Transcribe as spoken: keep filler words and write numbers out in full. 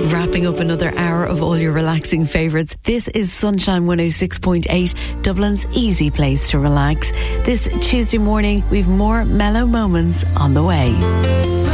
Wrapping up another hour of all your relaxing favourites. This is Sunshine one oh six point eight, Dublin's easy place to relax. This Tuesday morning, we've more mellow moments on the way.